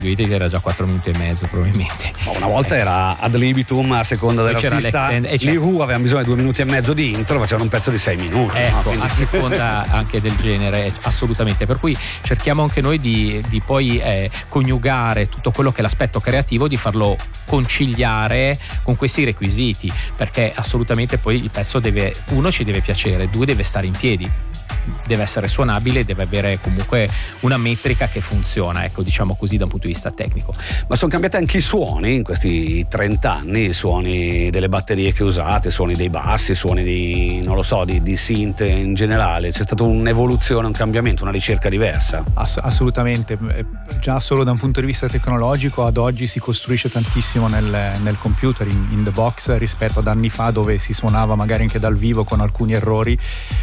Edit era già 4 minuti e mezzo probabilmente. Una volta era ad libitum a seconda dell'artista. Gli Who avevano bisogno di 2 minuti e mezzo di intro, facevano un pezzo di 6 minuti. Ecco, a seconda anche del genere, assolutamente. Per cui cerchiamo anche noi di poi coniugare tutto quello che è l'aspetto creativo, di farlo conciliare con questi requisiti, perché assolutamente poi il pezzo ci deve piacere, 2 deve stare in piedi, deve essere suonabile, deve avere comunque una metrica che funziona, ecco, diciamo così, da un punto di vista tecnico. Ma sono cambiati anche i suoni in questi 30 anni, i suoni delle batterie che usate, i suoni dei bassi, i suoni di synth in generale. C'è stata un'evoluzione, un cambiamento, una ricerca diversa? Assolutamente, già solo da un punto di vista tecnologico ad oggi si costruisce tantissimo nel computer, in the box, rispetto ad anni fa dove si suonava magari anche dal vivo con alcuni errori.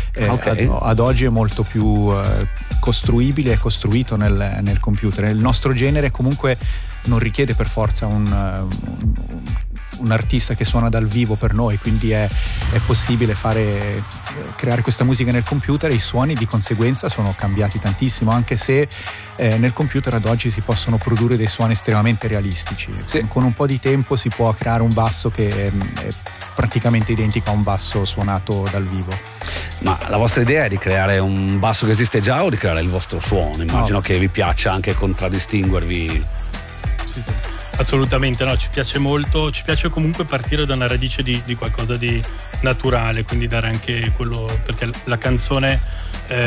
Ad oggi è molto più costruibile e costruito nel computer. Il nostro genere comunque non richiede per forza un artista che suona dal vivo per noi, quindi è possibile creare questa musica nel computer, e i suoni di conseguenza sono cambiati tantissimo, anche se nel computer ad oggi si possono produrre dei suoni estremamente realistici. Sì. Con un po' di tempo si può creare un basso che è praticamente identico a un basso suonato dal vivo. Ma la vostra idea è di creare un basso che esiste già o di creare il vostro suono? Immagino che vi piaccia anche contraddistinguervi. Sì. Assolutamente, no, ci piace molto, ci piace comunque partire da una radice di qualcosa di naturale, quindi dare anche quello, perché la canzone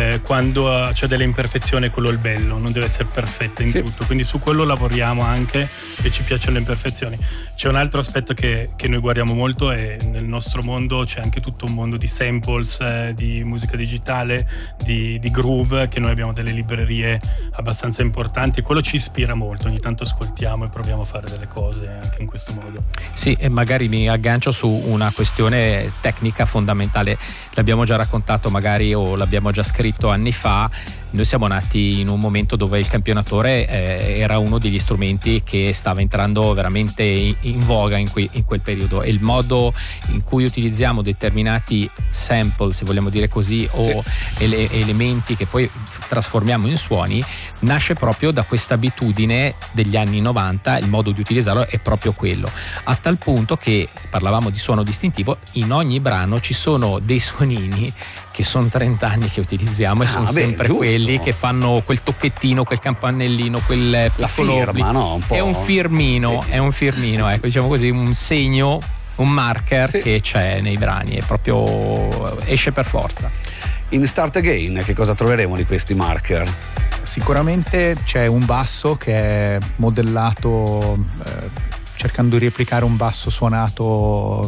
quando c'è delle imperfezioni, quello è il bello, non deve essere perfetta in tutto, quindi su quello lavoriamo anche e ci piacciono le imperfezioni. C'è un altro aspetto che noi guardiamo molto, e nel nostro mondo c'è anche tutto un mondo di samples, di musica digitale, di groove, che noi abbiamo delle librerie abbastanza importanti, e quello ci ispira molto, ogni tanto ascoltiamo e proviamo a fare delle cose anche in questo modo. Sì, e magari mi aggancio su una questione tecnica fondamentale. L'abbiamo già raccontato magari, o l'abbiamo già scritto anni fa. Noi siamo nati in un momento dove il campionatore era uno degli strumenti che stava entrando veramente in voga in quel periodo, e il modo in cui utilizziamo determinati sample, se vogliamo dire così, o elementi che poi trasformiamo in suoni, nasce proprio da questa abitudine degli anni 90. Il modo di utilizzarlo è proprio quello, a tal punto che, parlavamo di suono distintivo, in ogni brano ci sono dei suonini che sono 30 anni che utilizziamo, e sono sempre giusto. Quelli che fanno quel tocchettino, quel campanellino, quel la firma, no? Un po'. È un firmino, ecco, diciamo così, un segno, un marker che c'è nei brani, è proprio, esce per forza. In Start Again che cosa troveremo di questi marker? Sicuramente c'è un basso che è modellato cercando di replicare un basso suonato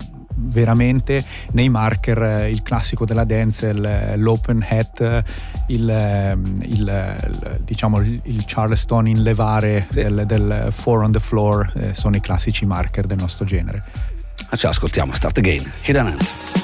veramente nei marker, il classico della dance, l'open hat, diciamo il Charleston in levare del 4 on the floor, sono i classici marker del nostro genere. Ce l'ascoltiamo, Start Again, Hidden Hands.